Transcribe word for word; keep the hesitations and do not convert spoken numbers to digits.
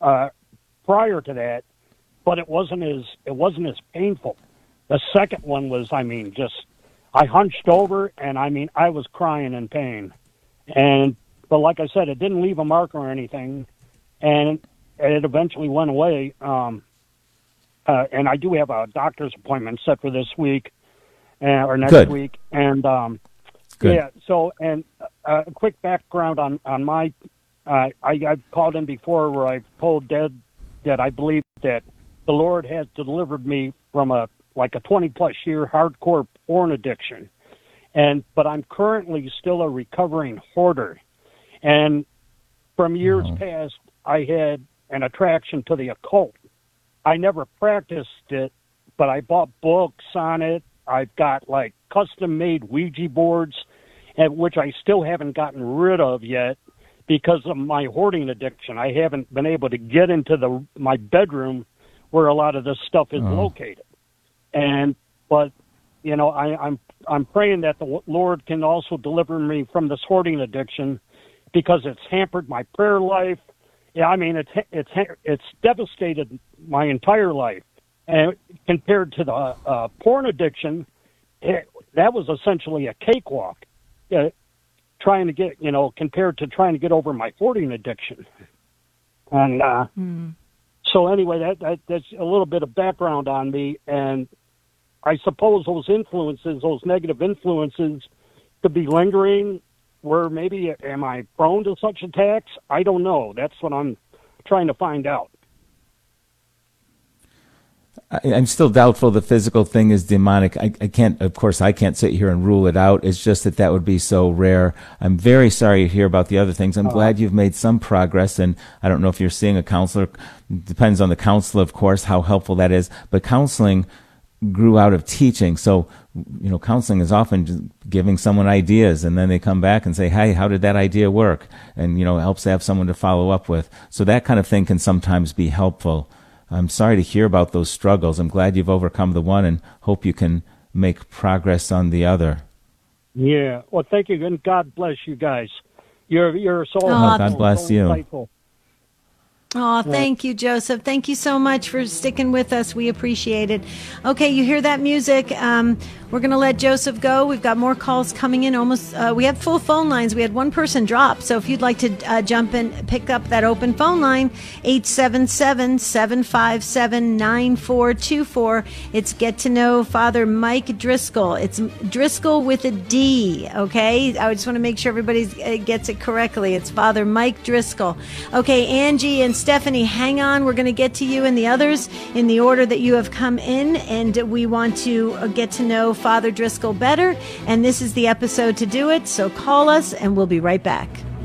uh, prior to that, but it wasn't as it wasn't as painful. The second one was, I mean, just I hunched over, and I mean, I was crying in pain. And but like I said, it didn't leave a mark or anything, and it eventually went away. Um, uh, and I do have a doctor's appointment set for this week uh, or next Good. week, and um, Good. yeah. So, and uh, a quick background on on my, uh, I, I've called in before where I've told Dad that I believe that the Lord has delivered me from a like a twenty plus year hardcore porn addiction. And, but I'm currently still a recovering hoarder. And from years Oh. past, I had an attraction to the occult. I never practiced it, but I bought books on it. I've got like custom made Ouija boards, and which I still haven't gotten rid of yet because of my hoarding addiction. I haven't been able to get into the my bedroom where a lot of this stuff is Oh. located. And but you know, I, I'm I'm praying that the Lord can also deliver me from this hoarding addiction because it's hampered my prayer life. Yeah, I mean it's it's it's devastated my entire life. And compared to the uh, porn addiction, it, that was essentially a cakewalk. Uh, trying to get you know compared to trying to get over my hoarding addiction. And uh, Mm. so anyway, that, that that's a little bit of background on me. And I suppose those influences, those negative influences, could be lingering. Where maybe am I prone to such attacks? I don't know. That's what I'm trying to find out. I, I'm still doubtful the physical thing is demonic. I, I can't, of course, I can't sit here and rule it out. It's just that that would be so rare. I'm very sorry to hear about the other things. I'm Uh, glad you've made some progress, and I don't know if you're seeing a counselor. Depends on the counselor, of course, how helpful that is. But counseling grew out of teaching. So, you know, counseling is often just giving someone ideas, and then they come back and say, hey, how did that idea work? And, you know, it helps to have someone to follow up with. So that kind of thing can sometimes be helpful. I'm sorry to hear about those struggles. I'm glad you've overcome the one and hope you can make progress on the other. Yeah. Well, thank you, and God bless you guys. You're you're so Oh, God helpful, bless so you. insightful. Oh, thank you, Joseph. Thank you so much for sticking with us. We appreciate it. Okay, you hear that music. Um, we're going to let Joseph go. We've got more calls coming in. Almost, uh, we have full phone lines. We had one person drop. So if you'd like to uh, jump in, pick up that open phone line, eight seven seven, seven five seven, nine four two four. It's Get to Know Father Mike Driscoll. It's Driscoll with a D, okay? I just want to make sure everybody uh, gets it correctly. It's Father Mike Driscoll. Okay, Angie and Stephanie, hang on. We're going to get to you and the others in the order that you have come in, and we want to uh, get to know Father Driscoll better, and this is the episode to do it. So call us, and we'll be right back.